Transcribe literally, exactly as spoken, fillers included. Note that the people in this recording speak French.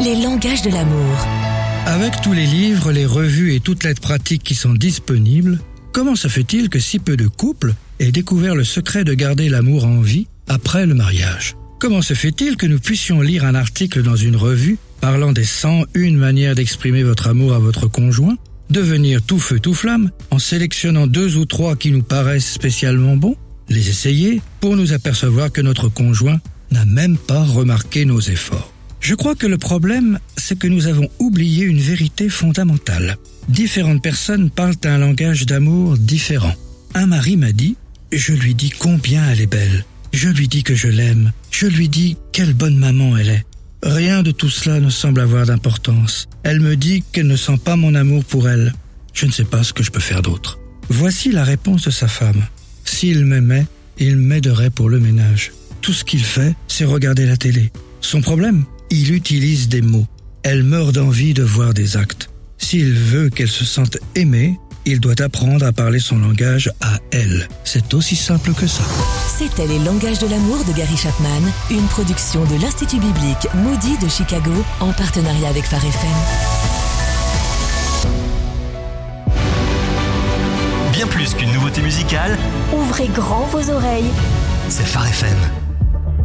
les langages de l'amour. Avec tous les livres, les revues et toute l'aide pratique qui sont disponibles, comment se fait-il que si peu de couples aient découvert le secret de garder l'amour en vie après le mariage? Comment se fait-il que nous puissions lire un article dans une revue parlant des cent une manières d'exprimer votre amour à votre conjoint, devenir tout feu tout flamme en sélectionnant deux ou trois qui nous paraissent spécialement bons, les essayer pour nous apercevoir que notre conjoint n'a même pas remarqué nos efforts? Je crois que le problème, c'est que nous avons oublié une vérité fondamentale. Différentes personnes parlent un langage d'amour différent. Un mari m'a dit « Je lui dis combien elle est belle. Je lui dis que je l'aime. Je lui dis quelle bonne maman elle est. » Rien de tout cela ne semble avoir d'importance. Elle me dit qu'elle ne sent pas mon amour pour elle. Je ne sais pas ce que je peux faire d'autre. Voici la réponse de sa femme. S'il m'aimait, il m'aiderait pour le ménage. Tout ce qu'il fait, c'est regarder la télé. Son problème, il utilise des mots. Elle meurt d'envie de voir des actes. S'il veut qu'elle se sente aimée, il doit apprendre à parler son langage à elle. C'est aussi simple que ça. C'était Les langages de l'amour de Gary Chapman, une production de l'Institut biblique Moody de Chicago en partenariat avec Phare F M. Bien plus qu'une nouveauté musicale, Ouvrez grand vos oreilles. c'est Phare F M.